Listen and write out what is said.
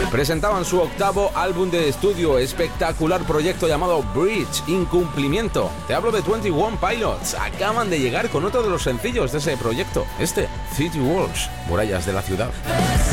presentaban su octavo álbum de estudio, espectacular proyecto llamado Bridge, Incumplimiento. Te hablo de 21 Pilots, acaban de llegar con otro de los sencillos de ese proyecto, City Walls, Murallas de la Ciudad.